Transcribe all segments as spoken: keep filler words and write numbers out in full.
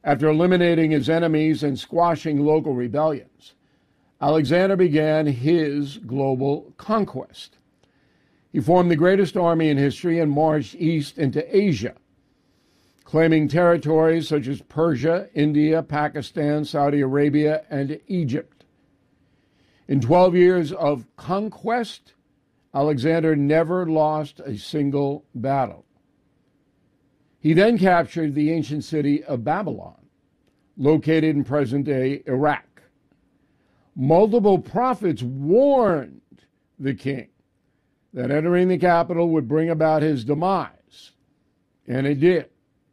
After eliminating his enemies and squashing local rebellions, Alexander began his global conquest. He formed the greatest army in history and marched east into Asia, claiming territories such as Persia, India, Pakistan, Saudi Arabia, and Egypt. In twelve years of conquest, Alexander never lost a single battle. He then captured the ancient city of Babylon, located in present-day Iraq. Multiple prophets warned the king that entering the capital would bring about his demise, and it did.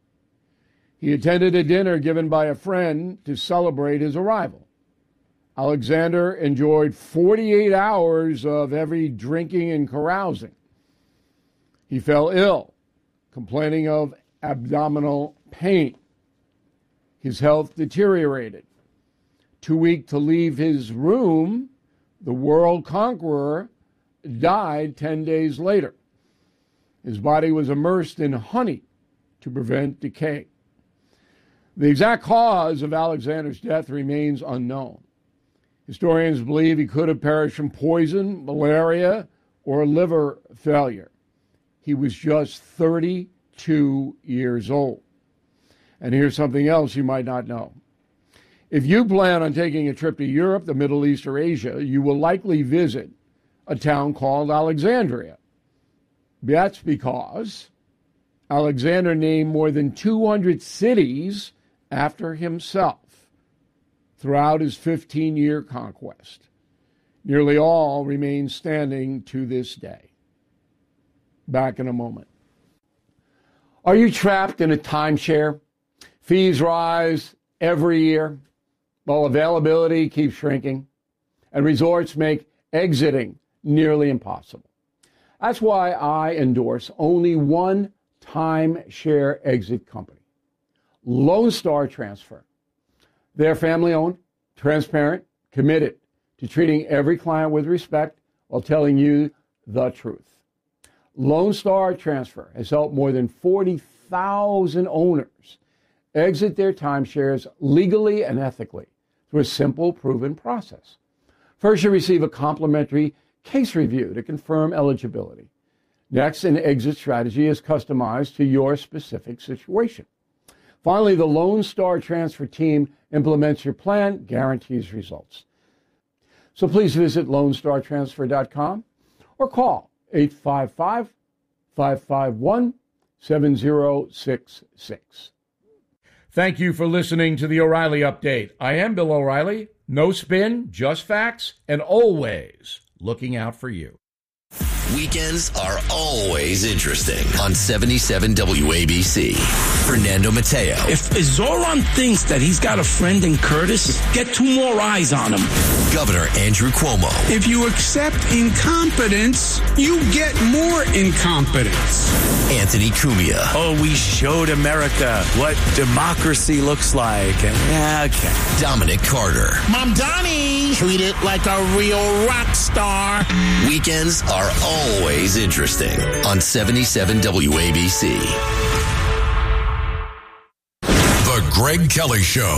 He attended a dinner given by a friend to celebrate his arrival. Alexander enjoyed forty-eight hours of heavy drinking and carousing. He fell ill, complaining of abdominal pain. His health deteriorated. Too weak to leave his room, the world conqueror died ten days later. His body was immersed in honey to prevent decay. The exact cause of Alexander's death remains unknown. Historians believe he could have perished from poison, malaria, or liver failure. He was just thirty-two years old. And here's something else you might not know. If you plan on taking a trip to Europe, the Middle East, or Asia, you will likely visit a town called Alexandria. That's because Alexander named more than two hundred cities after himself throughout his fifteen-year conquest. Nearly all remain standing to this day. Back in a moment. Are you trapped in a timeshare? Fees rise every year, while availability keeps shrinking, and resorts make exiting nearly impossible. That's why I endorse only one timeshare exit company, Lone Star Transfer. They're family-owned, transparent, committed to treating every client with respect while telling you the truth. Lone Star Transfer has helped more than forty thousand owners exit their timeshares legally and ethically through a simple, proven process. First, you receive a complimentary case review to confirm eligibility. Next, an exit strategy is customized to your specific situation. Finally, the Lone Star Transfer team implements your plan, guarantees results. So please visit lone star transfer dot com or call eight five five, five five one, seven zero six six. Thank you for listening to the O'Reilly Update. I am Bill O'Reilly. No spin, just facts, and always looking out for you. Weekends are always interesting on seventy-seven W A B C. Fernando Mateo. If Zoran thinks that he's got a friend in Curtis, get two more eyes on him. Governor Andrew Cuomo. If you accept incompetence, you get more incompetence. Anthony Cumia. Oh, we showed America what democracy looks like. And, okay. Dominic Carter. Mom Donnie, treat it like a real rock star. Weekends are always interesting on seventy-seven W A B C. The Greg Kelly Show.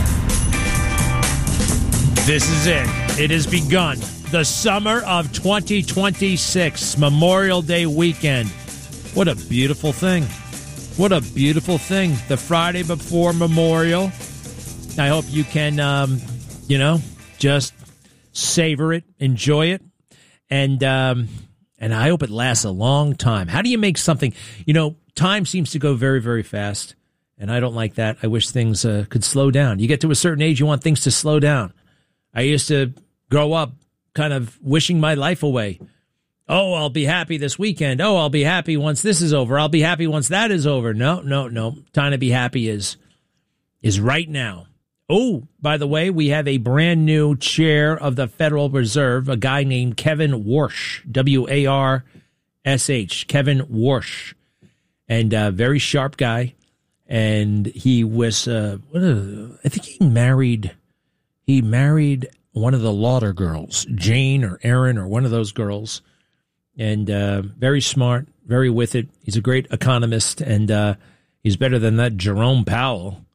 This is it. It has begun. The summer of twenty twenty-six, Memorial Day weekend. What a beautiful thing. What a beautiful thing. The Friday before Memorial. I hope you can, um, you know, just savor it, enjoy it. And um, and I hope it lasts a long time. How do you make something, you know, time seems to go very, very fast. And I don't like that. I wish things uh, could slow down. You get to a certain age, you want things to slow down. I used to grow up kind of wishing my life away. Oh, I'll be happy this weekend. Oh, I'll be happy once this is over. I'll be happy once that is over. No, no, no. Time to be happy is is right now. Oh, by the way, we have a brand new chair of the Federal Reserve, a guy named Kevin Warsh, W A R S H, Kevin Warsh, and a very sharp guy. And he was, uh, what a, I think he married, he married one of the Lauder girls, Jane or Erin or one of those girls. And uh, very smart, very with it. He's a great economist, and uh, he's better than that Jerome Powell.